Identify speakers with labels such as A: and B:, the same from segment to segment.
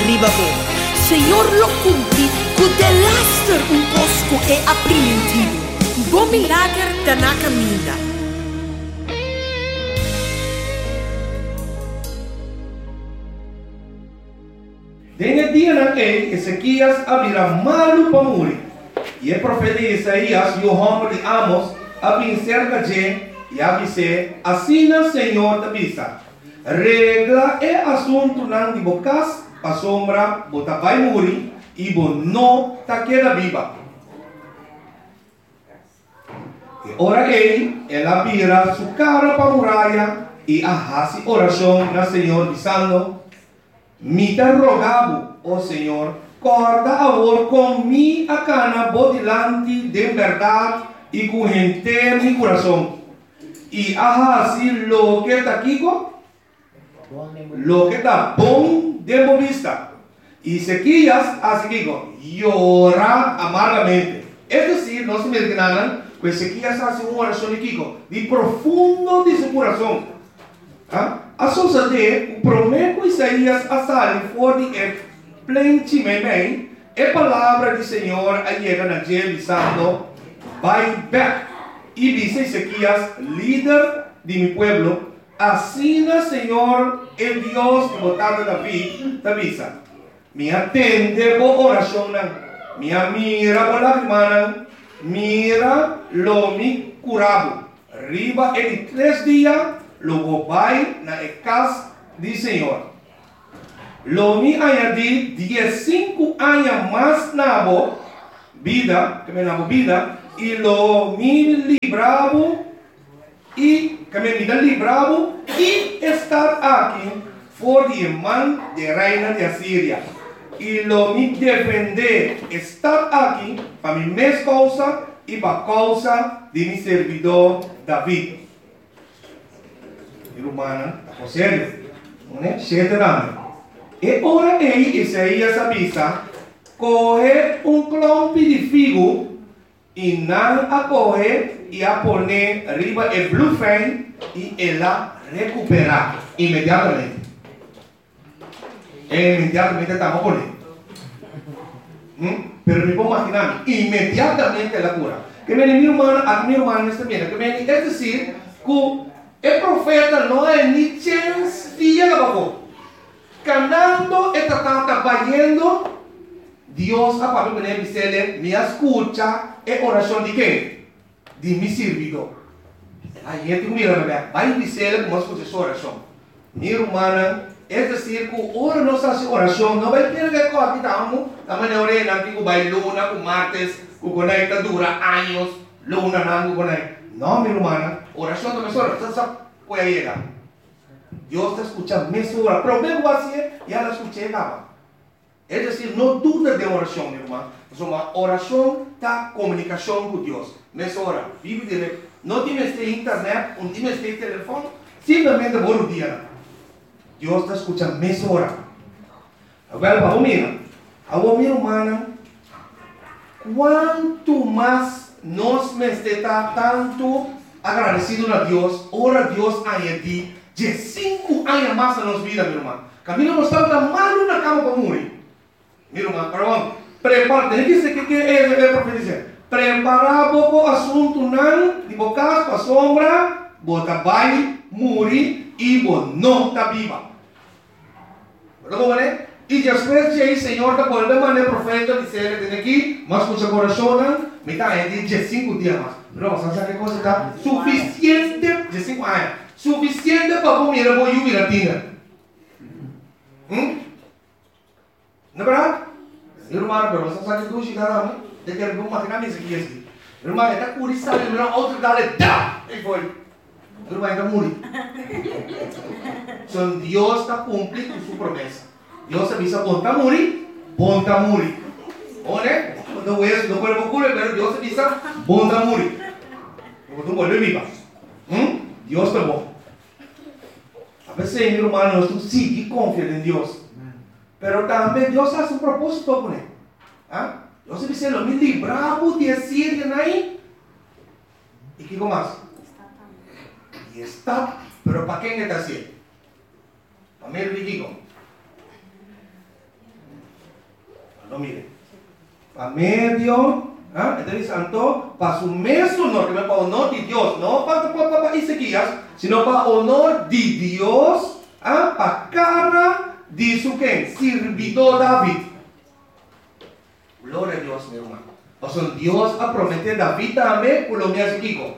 A: ribabo. Senhor lo cumpri, cu delaster un cosco e aprimentivo. Bom milagre da na caminha.
B: Nesse dia naquele, Ezequias abrirá malu para morrer. E o profeta Isaías e o homem de Amos abrim cerca de e avise, assim o Senhor te avisa. Regla é assunto não de bocas, a sombra, bota vai morrer e bo não ta queda viva. E ora ela vira sua cara para a muralha e arrasa oração na Senhor dizendo, me te rogavo, ó Senhor, corda agora com mi a cana bodilante de verdade e com gente mi coração. E arrasa lo que está aqui, lo que está bom de vista. E Ezequias assim llora amargamente. Es decir, no se me enganan, que Ezequias hace una oración de profundo de su corazón. A sociedade, o prometo Isaías a sair fora de plente bem, a palavra do Senhor a chega na gente dizendo, vai back. E dice Ezequias, líder de mi pueblo, assim o Senhor, el Dios que botaste David, te avisa. Me atende por oração, me mira por lágrimas, mira lo mi curado. Riba em 3 dias, lo vai na casa do Senhor. Lo mi añadí 15 anos mais na vida, que me na vida, e lo mi libravo e que me vida libravo e estar aqui for de mão de reina de Assíria. E lo mi defender estar aqui para mi mesma causa e para a causa de mi servidor David. Irmã, está sério? Não é? Cheio e ora Isaías avisa, coge clompe de figo e não a coge e a poner arriba el blufen e ela recuperar imediatamente. Imediatamente estamos poniendo. Pero me puedo imaginar, inmediatamente la cura. Que me mi hermano está bien. Es decir, que el profeta no hay ni chance de abajo. Canando está trabajando, Dios a Pablo me dice, me escucha, es oración de qué? De mi servidor. Aí gente mira, vai dizer como escucha essa oração. Minha irmã, é dizer que ora nossa oração não vai ter que cortar tamo, também não é na que vai luna, com martes, que conecta dura anos, luna não conecta. Não, minha irmã, oração também só, você sabe qual é a Dios te escucha mesmo hora, pero mesmo assim, já la escuché acaba. É dizer, não duda de oração, minha irmã. Uma oração da comunicação com Deus. Mesmo hora, vive dele. Não tienes de internet, não tienes de telefone, simplesmente por dia. Deus te escucha mesmo hora. Agora, vamos mirar. Agora, minha irmã, quanto mais nós me está tanto agradecido a Deus, ora Deus añade de 5 anos mais na nossa vida, minha irmã. Camino não está mal na cama para morrer. Minha irmã, perdão, prepara, tem que ser que é o profeta dizer. Preparar o assunto não, de bocas para a sombra, bota vai, morrer e não está viva. Perdão, né? E depois de aí, Senhor, da volta maneira profeta dizer, tem aqui, mas com seu coração, me está aí de 5 dias mais. Não, você sabe que coisa está suficiente de 5 anos. Suficiente para comer a boia e latina. Não é verdade? Irmão, você sabe que tu chega lá, de que ele vai imaginar isso aqui. Irmão, ele está com isso, ele vai outro dar ele dá. E foi. Irmão, ele morre. Então, Deus está cumprindo sua promessa. Deus avisa, bom está morrer. Olha, não é isso, não pode ocorrer, mas Deus avisa, bom está morrer. Então, volve viva. Deus está bom. A veces, mi hermano, tú sí que confías en Dios. Pero también Dios hace un propósito con él. Dios dice, lo mismo libramos de Asiria ahí. ¿Y qué más? Y está. Pero ¿para quién está haciendo? Para mí el rico. No, mire. Para medio, entonces santo, para su mesmo honor, que para honor de Dios, no para Ezequías, sino para honor de Dios, para cara de su quem? Servidor David. Gloria a Dios, mi hermano. O sea, Dios ha prometido a David también, por lo mío Ezequiel.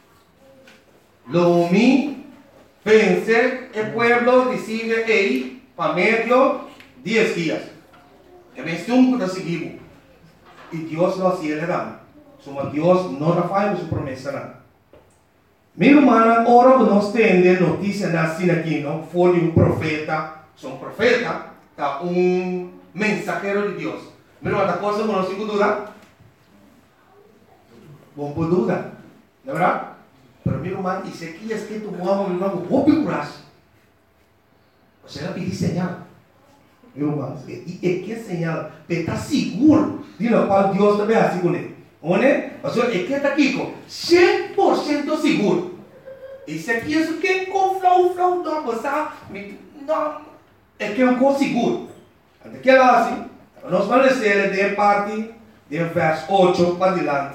B: Lo mi pensé el pueblo decide ahí para medio 10 días. Que me estuvo de seguimos. Y Dios lo hacía le dan. Somos Dios no da falla su promesa. Mi hermana, ahora nos tiene noticia así aquí, ¿no? Fue de un profeta. Son profeta, está un mensajero de Dios. Mi hermana, cosa que no se duda. Bom por duda. ¿De verdad? Pero mi hermano, y se quiere que tu mamá, mi hermano, vos picuras. O sea, pide señal. Mi hermano, y que señal, pero está seguro de lo cual Dios también así con él. O sea, es que está aquí con 100% seguro. Y se quiere que con flow, no, pues no, es que es un cosa seguro. Antes que ela así, nos van a decir de parte de verso 8 para adelante.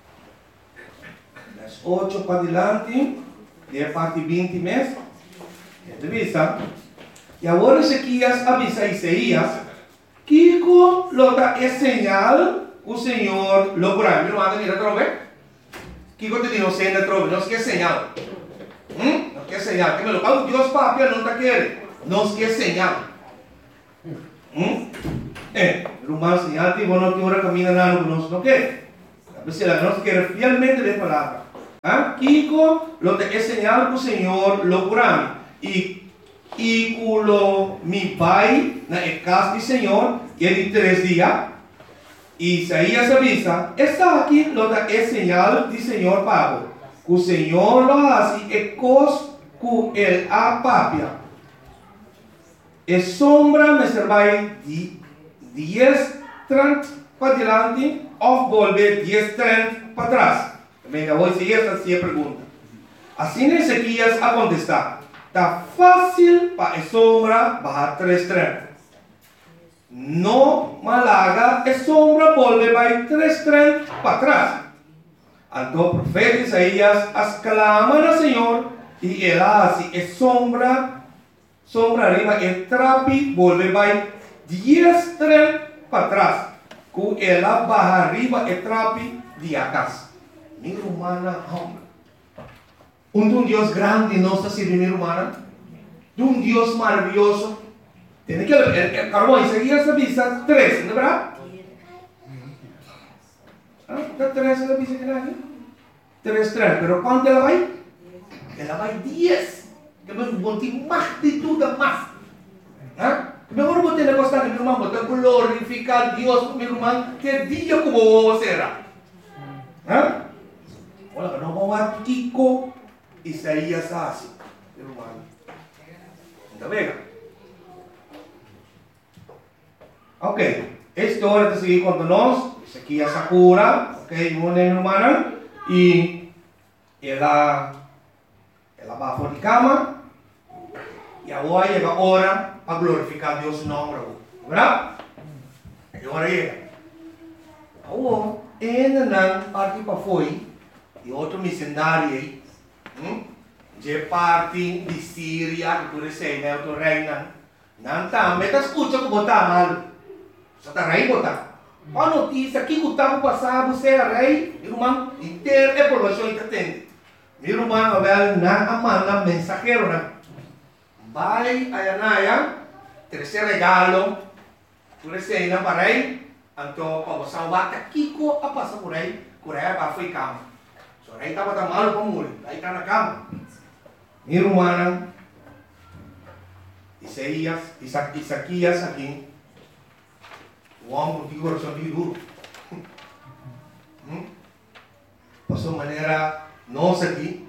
B: 8 para adelante, de parte 20 mesmo. Entrevista. E agora Ezequias avisa a Isaías que lo da é señal o Senhor lo curará. Meu irmão, mira outra vez. Que te digo, não sei, não quer señal. Não quer señal. Que me lo pago Deus papel não está querendo. Não quer señal. Meu irmão, señal que bueno que ahora camina nada conosco, não quer. A veces la nos quiere fielmente de palabra. Kiko lo te señal que o Senhor lo curará. E o mi pai na casa do Senhor, que é de 3 dias, e Isaías avisa, está aqui lo da señal do Senhor Pablo. Que o Senhor lo hace e cos que ele apapia. E sombra me servai de 10:30 para diante, ou volver 10:30 para trás. Venga, voy a seguir esta pergunta. Assim Ezequias a contestar. Está fácil para a sombra bajar 3:30. No malaga, a sombra volve vai 3:30 para trás. Então o profeta Isaías as clama ao Senhor e ele hace a sombra arriba e trapi volve vai 10:30 para trás. Que ela baja arriba e trapi de atrás. Mi hermana, hombre. Un Dios grande no está sirviendo, mi hermana. De un Dios maravilloso. Tiene que el carbón Isaías avisa 3, ¿no verdad? ¿Está 3 la avisa que nadie? 3, pero ¿cuánto ela vai? Ela vai 10. Que me botar más de tudo más. Mejor botar na costa mi irmão, botar glorificar Dios, mi irmão, que dia como será. Olha, não vamos a Kiko Isaías assim, mi irmão. Está bem? Ok, esta hora de seguir com nós, isso aqui é Sakura, ok, minha irmã, e ela vai fora de cama, e agora chega a hora para glorificar Deus em nome, verdade? E agora chega. Agora, ainda não parte para foi, e outro missionário aí, de parte de Síria, que tu recebe, né, outro reina, não está, mas escuta que botar mal. Só está rei botar. A notícia que o tempo passado você é rei, irmão, inteira é população que atende. Meu irmão, na manda mensageiro, né? Vai a Anaya, terceiro regalo, tu recebe para rei, então para você bate Kiko a passar por aí para foi cama. Só rei estava tão malo para morrer, aí está na cama. Meu irmão, Isaías aqui. O homem contigo coração de duro. Passou maneira nossa aqui.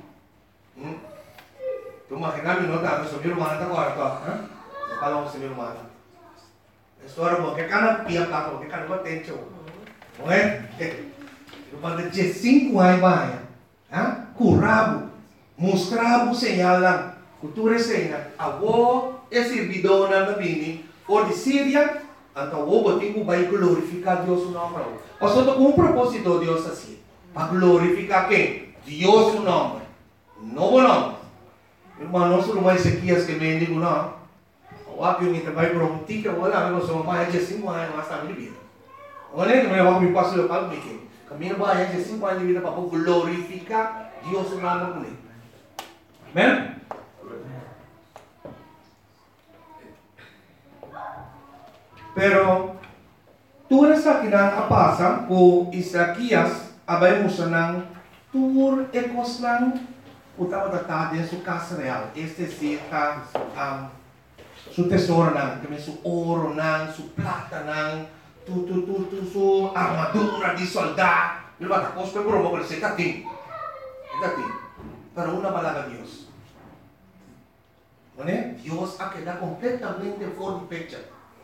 B: Tu imagina me nota, mas meu irmão está agora, tá? Eu falo com meu irmão. História boa, que cara pia cá, que cara potente, não é? Eu mando de 5 anos vai, curabo, mostrava o sinal lá, cultura cena, avô é servidor na Bini, ou de Síria. Então, o tempo vai glorificar Deus o nome. Pastor, com um propósito Deus assim. Para glorificar quem? Deus o nome. Não o nome. Irmão, não sou mais Ezequias que me digo não. O aqui eu me trabalho por um tique, eu olho, eu sou mais de 5 anos, mas está minha vida. Olha, que eu me passo o local, caminho mais de 5 anos de vida para glorificar Deus o nome comigo. Amém? Pero tudo isso que não passa com Isaías, abrimos não tudo é coisa o estava tratado em sua casa real. Este sim está seu tesouro não, também seu ouro não, sua plata não, sua armadura de soldado. Ele vai estar coisa para promover você está tem, para uma palavra de Deus. Não é? Deus a quedar completamente fora do pecho.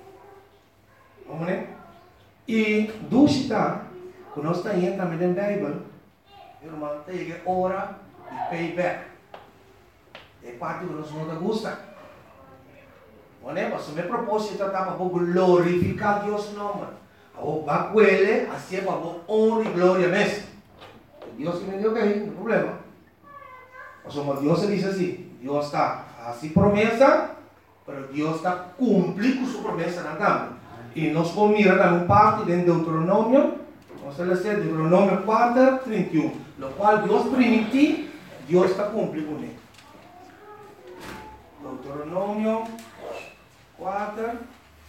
B: E dúvida, quando nós estamos entrando na Bíblia, irmão, tem hora de payback. É parte que nós não gostamos. Mas o meu propósito é para glorificar Deus no nome. Para ele, assim é para honra e glória mesmo. Deus que me deu que não tem problema. Mas Deus diz assim, Deus está assim promessa, mas Deus está cumprindo sua promessa na cama. E nós vamos mirar uma parte de Deuteronômio, nós vamos ler Deuteronômio 4, 31, no qual Deus permitiu, Deus está cumprindo com ele. Deuteronômio 4,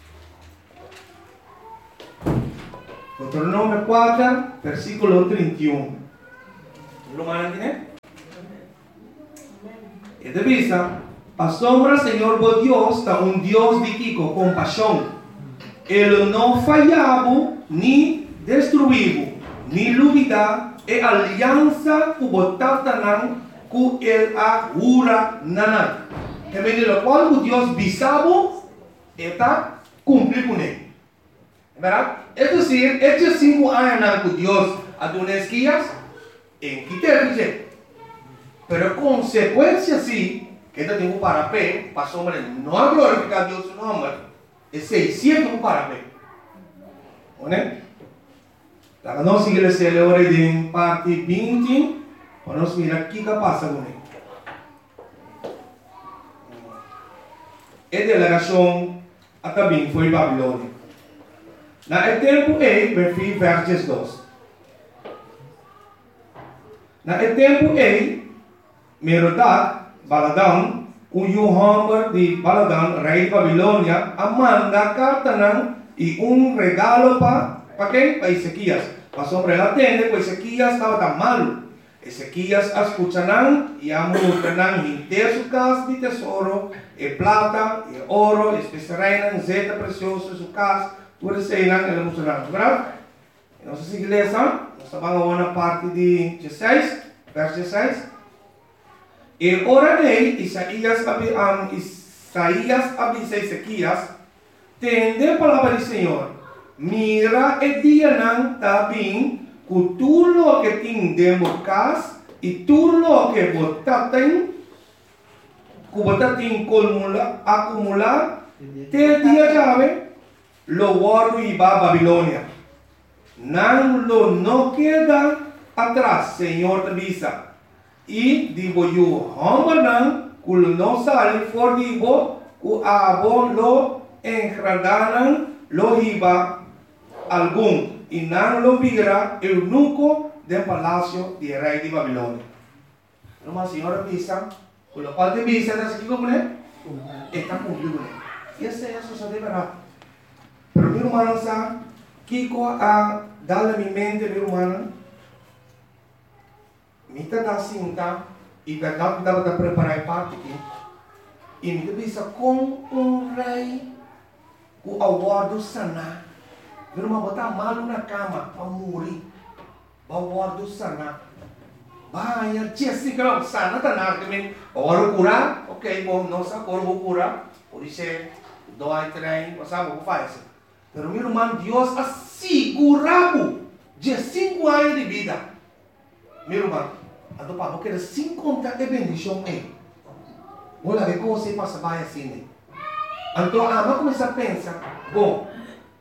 B: Deuteronômio 4, versículo 31. Lo mandan, né? E de vista, a sombra, Senhor, vos Deus, está Deus de Kiko, compaixão. Ele não falhava, nem destruiu, nem duvida, e aliança com o Tatanã, com ele a Ura Nanã. Que vem do qual o Deus bisavo, está cumprindo com ele. É verdade? É dizer, estes 5 anos que Deus adonesquias, em que tem dizer. Pero consequência, sim, que eu tenho para pé, para sombra, não glorificar Deus no nome. É 600 para bem. Né? Então, nós igreja celebra em parte 20, para nós mirar o que passa com ele. A delegação também foi Babilônia. Na tempo versos 2. Na tempo Merodach, Baladão, o Hammer de Baladan, rei de Babilônia, manda carta e regalo para quem? Para Ezequias. Passou para ela atender, porque Ezequias estava tão malo. Ezequias escuta e mostra inteiro sua casa de tesouro, e plata, e ouro, e especiarias, zeta preciosa, sua casa, tudo isso ele mostra. Verdade? Nossa igreja, nós vamos na parte de 16, verso 16. E ora dei, Isaías avisa Ezequias, tende a palavra do Senhor, mira e dia também, com tudo que tem dentro de casa, e tudo que você tem acumular, te dia chave, lo guardo e va a Babilônia. Não queda atrás, Senhor te avisa. E digo eu, Hambanan, quando não sale for digo, o abo lo engradaram, lo riba algum, e não lo vira eunuco do palácio de rei de Babilônia. Uma senhora visa, com o qual te visa, está aqui como é? Está cumprido. E essa é a sociedade verdade. Pero meu irmão sabe, Kiko a dar na minha mente, meu irmão, Mita da cinta e verdade estava a preparar parte aqui. E me visa com rei, com aguardo sana. Viu uma botar malo na cama para morrer. Aguardo sana. Vai, tia assim que não sana tá nada também. Agora curar, ok, bom, não sabe agora vou curar. Por isso dói trem, sabe o que faz? Pero meu irmão, Deus assegurava de 5 anos de vida. Meu irmão. Então, para porque sem contar a bendição é. Olha, que você passa bem assim. Então, vamos começar a pensar. Bom,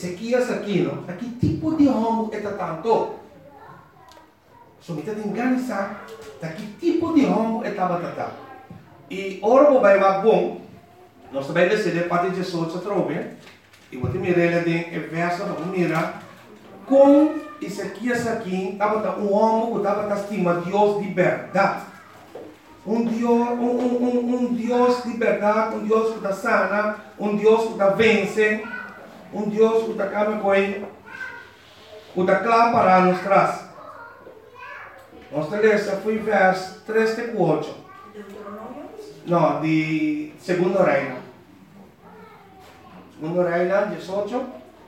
B: Ezequias aqui, não? Aqui tipo de homem é tanto. So, kita tinggal sa que tipo de homem é tata. E ora o vai bom. Nós também decidimos parte de Jesus trobe. E vou te mirar de verso, vamos mirar com Ezequias aqui, estava um homem que estava estima Deus de verdade. Um Deus de verdade, um Deus que está sana, um Deus que está vence, um Deus que está calma com ele, que está claro para nós trás. Nossa letra foi verso 3 e 4. Não, de Segundo Reino. Segundo Reino, 18.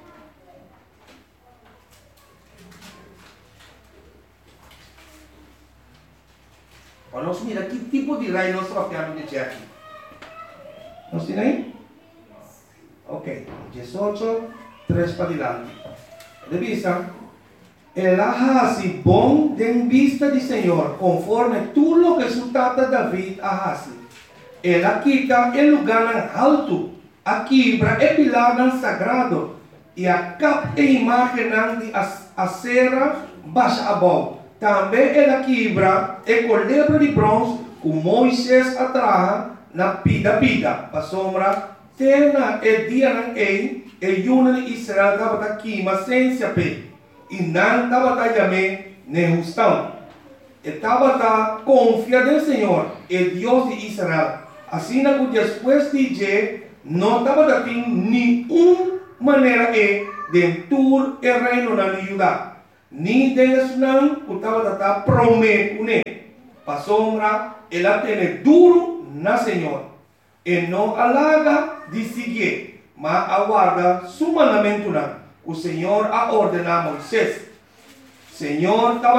B: Nós mira que tipo de reino nós estamos falando de aqui. Nós temos aí? Ok. 18, 3 para diante. De vista, el hace bom de vista de Senhor, conforme tudo lo que su tata David hace. Ela quita el lugar alto, a quebra e pilar sagrado, e a cap e imagem de acera baixa abaixo. Também ela quebra e colebra de bronze, com Moisés atrás na pida, para sombra, terna e dia não e yuna de Israel estava aqui, mas sem se apê. E não estava também nem justão. Estava confiado no Senhor, e Deus de Israel. Assim, que depois de dia, não estava tendo nenhuma maneira de tur e reino na Judá. Ni deles não, que estava prometendo. Para sombra, ela tem duro na Senhor. E não alaga de seguir, mas aguarda su mandamento. O Senhor a ordenar a Moisés. Senhor estava